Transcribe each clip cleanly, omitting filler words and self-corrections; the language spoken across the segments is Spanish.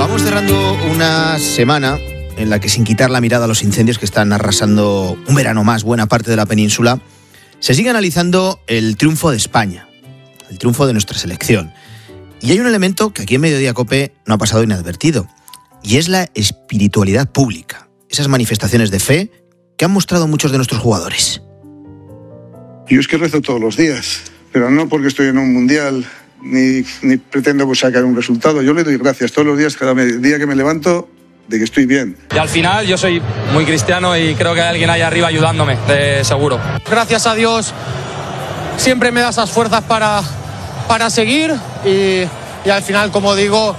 Vamos cerrando una semana en la que, sin quitar la mirada a los incendios que están arrasando un verano más buena parte de la península, se sigue analizando el triunfo de España, el triunfo de nuestra selección. Y hay un elemento que aquí en Mediodía COPE no ha pasado inadvertido, y es la espiritualidad pública, esas manifestaciones de fe que han mostrado muchos de nuestros jugadores. Yo es que rezo todos los días, pero no porque estoy en un mundial, ni pretendo sacar un resultado. Yo le doy gracias todos los días, cada día que me levanto, de que estoy bien. Y al final yo soy muy cristiano y creo que hay alguien ahí arriba ayudándome, seguro. Gracias a Dios siempre me da esas fuerzas para seguir y al final, como digo,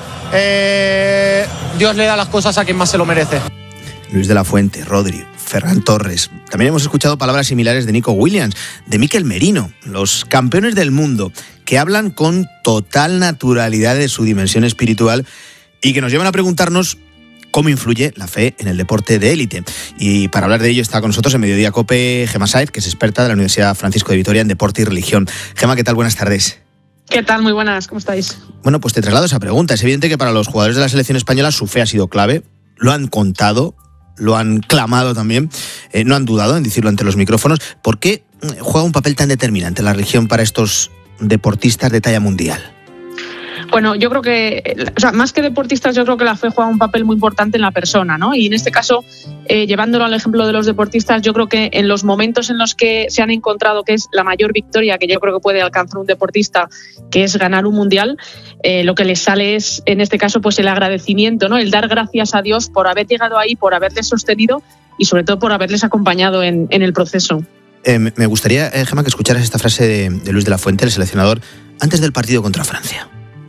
Dios le da las cosas a quien más se lo merece. Luis de la Fuente, Rodri, Ferran Torres. También hemos escuchado palabras similares de Nico Williams, de Mikel Merino, los campeones del mundo, que hablan con total naturalidad de su dimensión espiritual y que nos llevan a preguntarnos cómo influye la fe en el deporte de élite. Y para hablar de ello está con nosotros en Mediodía COPE Gemma Saez, que es experta de la Universidad Francisco de Vitoria en deporte y religión. Gemma, ¿qué tal? Buenas tardes. ¿Qué tal? Muy buenas, ¿cómo estáis? Bueno, pues te traslado esa pregunta. Es evidente que para los jugadores de la selección española su fe ha sido clave, lo han contado, lo han clamado también, no han dudado en decirlo ante los micrófonos. ¿Por qué juega un papel tan determinante la religión para estos deportistas de talla mundial? Bueno, yo creo que, más que deportistas, yo creo que la fe juega un papel muy importante en la persona, ¿no? Y en este caso, llevándolo al ejemplo de los deportistas, yo creo que en los momentos en los que se han encontrado que es la mayor victoria que yo creo que puede alcanzar un deportista, que es ganar un mundial, lo que les sale es, en este caso, pues el agradecimiento, ¿no? El dar gracias a Dios por haber llegado ahí, por haberles sostenido y sobre todo por haberles acompañado en el proceso. Me gustaría, Gemma, que escucharas esta frase de Luis de la Fuente, el seleccionador, antes del partido contra Francia.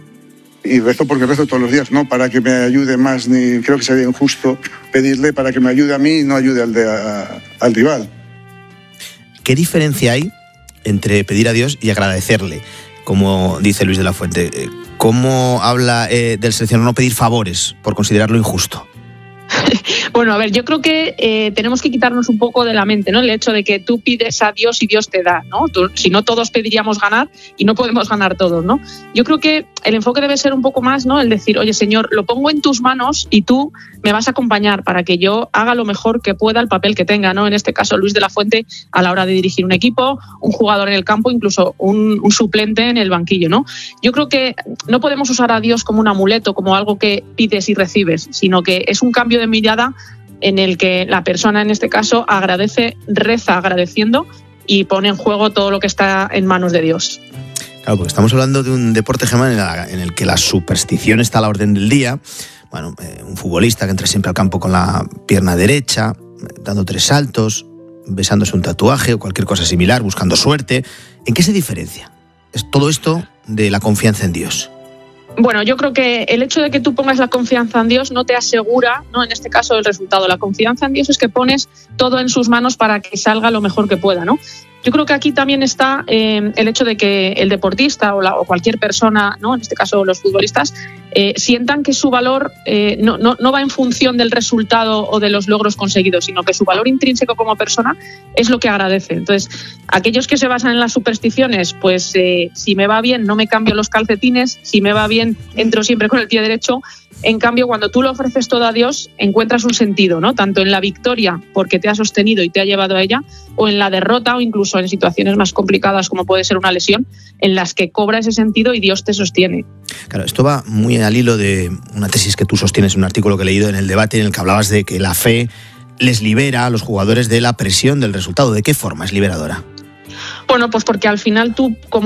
Y rezo porque rezo todos los días, no para que me ayude más, ni creo que sería injusto pedirle para que me ayude a mí y no ayude al rival. ¿Qué diferencia hay entre pedir a Dios y agradecerle, como dice Luis de la Fuente? ¿Cómo habla del seleccionador no pedir favores por considerarlo injusto? Bueno, a ver, yo creo que tenemos que quitarnos un poco de la mente, ¿no? El hecho de que tú pides a Dios y Dios te da, ¿no? Si no, todos pediríamos ganar y no podemos ganar todos, ¿no? Yo creo que el enfoque debe ser un poco más, ¿no? El decir, oye, Señor, lo pongo en tus manos y tú me vas a acompañar para que yo haga lo mejor que pueda el papel que tenga, ¿no? En este caso, Luis de la Fuente, a la hora de dirigir un equipo, un jugador en el campo, incluso un suplente en el banquillo, ¿no? Yo creo que no podemos usar a Dios como un amuleto, como algo que pides y recibes, sino que es un cambio de mirada en el que la persona, en este caso, agradece, reza agradeciendo y pone en juego todo lo que está en manos de Dios. Claro, porque estamos hablando de un deporte, Gemma, en el que la superstición está a la orden del día. Bueno, un futbolista que entra siempre al campo con la pierna derecha, dando 3 saltos, besándose un tatuaje o cualquier cosa similar, buscando suerte. ¿En qué se diferencia? ¿Es todo esto de la confianza en Dios? Bueno, yo creo que el hecho de que tú pongas la confianza en Dios no te asegura, ¿no? En este caso, el resultado. La confianza en Dios es que pones todo en sus manos para que salga lo mejor que pueda, ¿no? Yo creo que aquí también está el hecho de que el deportista o cualquier persona, ¿no? En este caso los futbolistas, sientan que su valor no va en función del resultado o de los logros conseguidos, sino que su valor intrínseco como persona es lo que agradece. Entonces, aquellos que se basan en las supersticiones, pues si me va bien no me cambio los calcetines, si me va bien entro siempre con el pie derecho. En cambio, cuando tú lo ofreces todo a Dios, encuentras un sentido, ¿no? Tanto en la victoria, porque te ha sostenido y te ha llevado a ella, o en la derrota, o incluso en situaciones más complicadas, como puede ser una lesión, en las que cobra ese sentido y Dios te sostiene. Claro, esto va muy al hilo de una tesis que tú sostienes en un artículo que he leído en El Debate, en el que hablabas de que la fe les libera a los jugadores de la presión del resultado. ¿De qué forma es liberadora? Bueno, pues porque al final tú, como